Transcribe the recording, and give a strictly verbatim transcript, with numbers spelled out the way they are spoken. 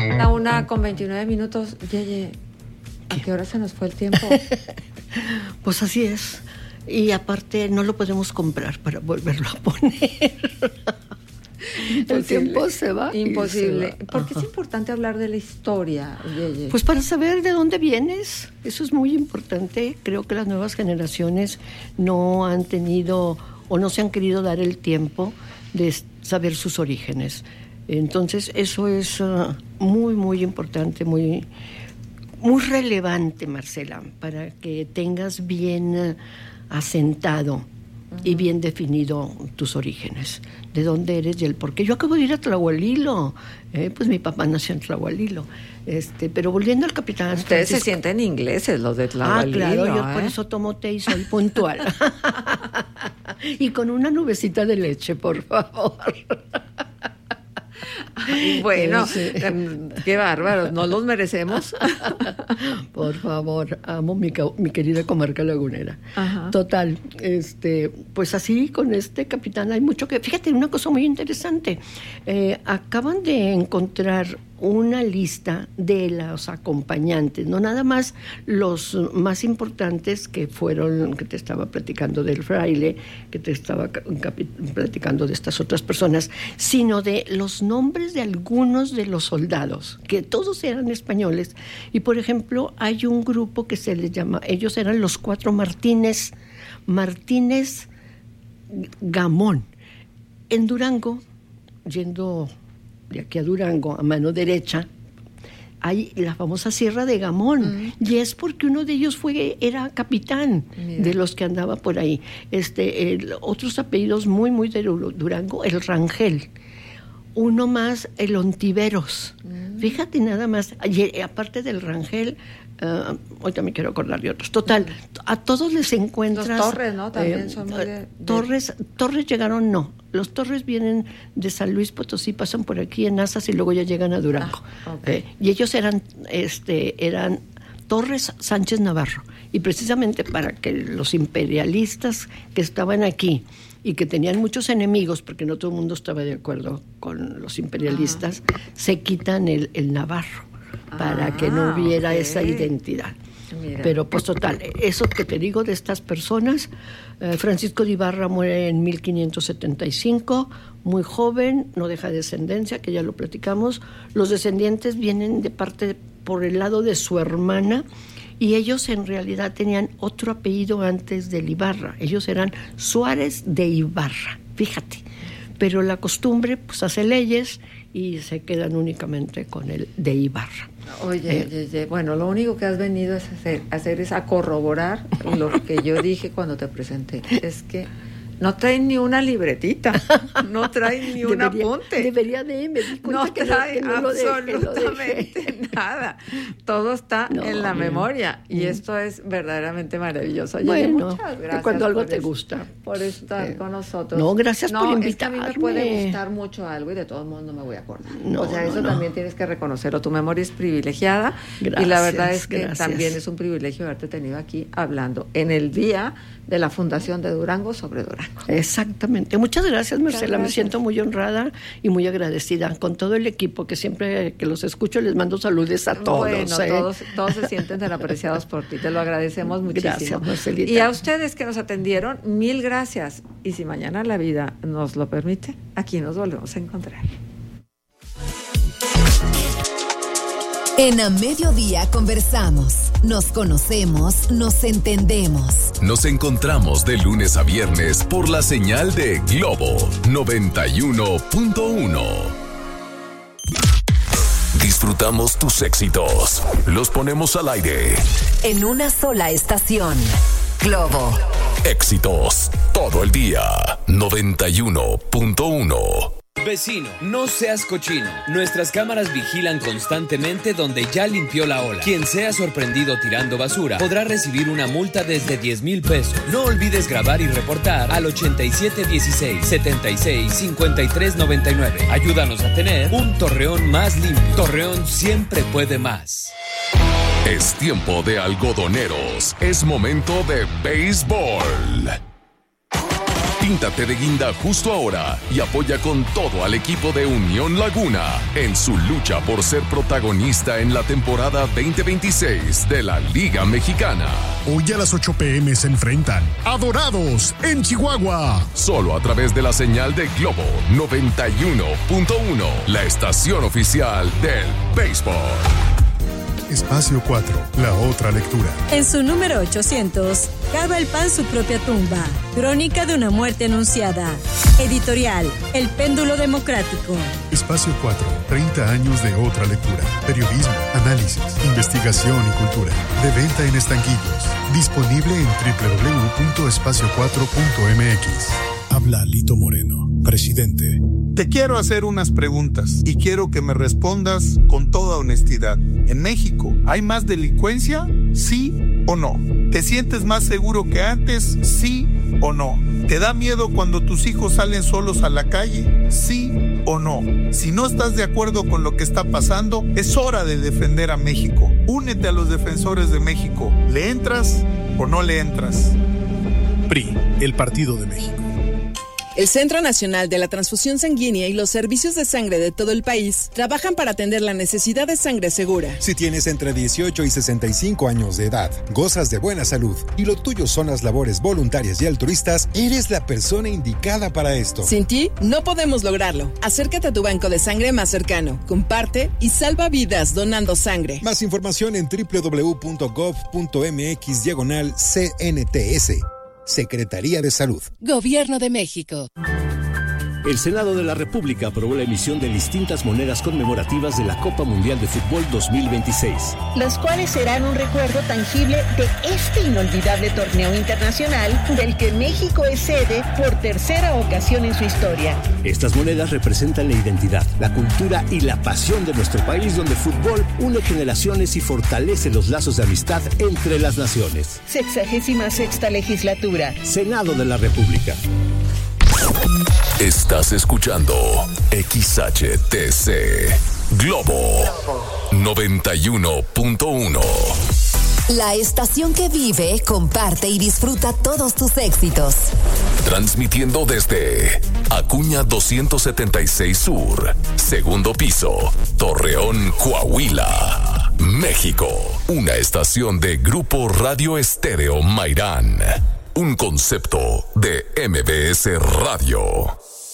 La una con veintinueve minutos. Yeye, ¿a qué hora se nos fue el tiempo? Pues así es. Y aparte no lo podemos comprar para volverlo a poner. El tiempo se va. Imposible. Se va. ¿Por qué es importante hablar de la historia, Yeye? Pues para saber de dónde vienes. Eso es muy importante. Creo que las nuevas generaciones no han tenido o no se han querido dar el tiempo de saber sus orígenes. Entonces eso es uh, muy, muy importante, muy, muy relevante, Marcela, para que tengas bien uh, asentado uh-huh. y bien definido tus orígenes, de dónde eres y el por qué. Yo acabo de ir a Tlahualilo, eh, pues mi papá nació en Tlahualilo, este, pero volviendo al Capitán Ustedes Francisco, se sienten ingleses, los de Tlahualilo. Ah, claro, yo ¿eh? por eso tomo té y soy puntual. Y con una nubecita de leche, por favor. Ay, bueno, sí. Qué bárbaros, ¿no los merecemos? Por favor, amo mi, mi querida comarca lagunera. Ajá. Total, este, pues así con este capitán hay mucho que... Fíjate, una cosa muy interesante. Eh, acaban de encontrar una lista de los acompañantes, no nada más los más importantes que fueron, que te estaba platicando del fraile, que te estaba platicando de estas otras personas, sino de los nombres de algunos de los soldados, que todos eran españoles. Y por ejemplo, hay un grupo que se les llama, ellos eran los cuatro Martínez, Martínez Gamón. En Durango, yendo de aquí a Durango, a mano derecha, hay la famosa Sierra de Gamón, mm. y es porque uno de ellos fue, era capitán. Mira. De los que andaba por ahí. Este, el, otros apellidos muy, muy de Durango, el Rangel. Uno más, el Ontiveros. Mm. Fíjate nada más, y, aparte del Rangel, uh, ahorita me quiero acordar de otros. Total, a todos les encuentras... Los Torres, ¿no? También eh, son muy de, de... Torres, Torres llegaron, no. Los Torres vienen de San Luis Potosí, pasan por aquí en Azas y luego ya llegan a Durango. Ah, okay. eh, y ellos eran, este, eran Torres Sánchez Navarro. Y precisamente para que los imperialistas que estaban aquí y que tenían muchos enemigos, porque no todo el mundo estaba de acuerdo con los imperialistas, ah. se quitan el, el Navarro para ah, que no hubiera okay. esa identidad. Mira. Pero pues total, eso que te digo de estas personas, eh, Francisco de Ibarra muere en mil quinientos setenta y cinco, muy joven, no deja descendencia, que ya lo platicamos. Los descendientes vienen de parte, por el lado de su hermana, y ellos en realidad tenían otro apellido antes del Ibarra. Ellos eran Suárez de Ibarra, fíjate. Pero la costumbre pues hace leyes y se quedan únicamente con el de Ibarra. Oye, eh, oye, oye, bueno, lo único que has venido a hacer, a hacer es a corroborar lo que yo dije cuando te presenté. Es que no traen ni una libretita, no traen ni un debería, apunte. Debería de, me di no que trae no, que no absolutamente lo nada. Todo está no, en la bien. memoria y mm. esto es verdaderamente maravilloso. Oye, bueno, muchas gracias. Cuando algo por te es, gusta. Por estar eh, con nosotros. No, gracias no, por invitarme. No, es que a mí me puede gustar mucho algo y de todos modos no me voy a acordar. No, o sea, eso no, también no. tienes que reconocerlo. Tu memoria es privilegiada gracias, y la verdad es que gracias. también es un privilegio haberte tenido aquí hablando en el día de la Fundación de Durango sobre Durango. Exactamente. Muchas gracias, Marcela. Gracias. Me siento muy honrada y muy agradecida con todo el equipo, que siempre que los escucho les mando saludos a todos. Bueno, ¿eh? todos, todos se sienten tan apreciados por ti. Te lo agradecemos muchísimo. Gracias, Marcelita. Y a ustedes que nos atendieron, mil gracias. Y si mañana la vida nos lo permite, aquí nos volvemos a encontrar. En A Mediodía conversamos, nos conocemos, nos entendemos. Nos encontramos de lunes a viernes por la señal de Globo noventa y uno punto uno. Disfrutamos tus éxitos, los ponemos al aire. En una sola estación, Globo. Éxitos todo el día, noventa y uno punto uno. Vecino, no seas cochino. Nuestras cámaras vigilan constantemente donde ya limpió la ola. Quien sea sorprendido tirando basura podrá recibir una multa desde diez mil pesos. No olvides grabar y reportar al ochenta y siete dieciséis, setenta y seis, cincuenta y tres noventa y nueve. Ayúdanos a tener un Torreón más limpio. Torreón siempre puede más. Es tiempo de algodoneros. Es momento de béisbol. Píntate de guinda justo ahora y apoya con todo al equipo de Unión Laguna en su lucha por ser protagonista en la temporada veinte veintiséis de la Liga Mexicana. Hoy a las ocho pm se enfrentan a Dorados en Chihuahua. Solo a través de la señal de Globo noventa y uno punto uno, la estación oficial del béisbol. Espacio cuatro, la otra lectura. En su número ochocientos, cava el pan su propia tumba. Crónica de una muerte anunciada. Editorial, El Péndulo Democrático. Espacio cuatro, treinta años de otra lectura. Periodismo, análisis, investigación y cultura. De venta en estanquillos. Disponible en doble u doble u doble u punto espacio cuatro punto m x. Habla Lito Moreno, presidente. Te quiero hacer unas preguntas y quiero que me respondas con toda honestidad. ¿En México hay más delincuencia? ¿Sí o no? ¿Te sientes más seguro que antes? ¿Sí o no? ¿Te da miedo cuando tus hijos salen solos a la calle? ¿Sí o no? Si no estás de acuerdo con lo que está pasando, es hora de defender a México. Únete a los defensores de México. ¿Le entras o no le entras? P R I, el Partido de México. El Centro Nacional de la Transfusión Sanguínea y los servicios de sangre de todo el país trabajan para atender la necesidad de sangre segura. Si tienes entre dieciocho y sesenta y cinco años de edad, gozas de buena salud y lo tuyo son las labores voluntarias y altruistas, eres la persona indicada para esto. Sin ti, no podemos lograrlo. Acércate a tu banco de sangre más cercano, comparte y salva vidas donando sangre. Más información en doble u doble u doble u punto gov punto m x diagonal C N T S. Secretaría de Salud. Gobierno de México. El Senado de la República aprobó la emisión de distintas monedas conmemorativas de la Copa Mundial de Fútbol dos mil veintiséis. Las cuales serán un recuerdo tangible de este inolvidable torneo internacional del que México es sede por tercera ocasión en su historia. Estas monedas representan la identidad, la cultura y la pasión de nuestro país, donde el fútbol une generaciones y fortalece los lazos de amistad entre las naciones. Sexagésima sexta legislatura. Senado de la República. Estás escuchando X H T C Globo noventa y uno punto uno. La estación que vive, comparte y disfruta todos tus éxitos. Transmitiendo desde Acuña doscientos setenta y seis Sur, segundo piso, Torreón, Coahuila, México. Una estación de Grupo Radio Estéreo Mairán. Un concepto de M B S Radio.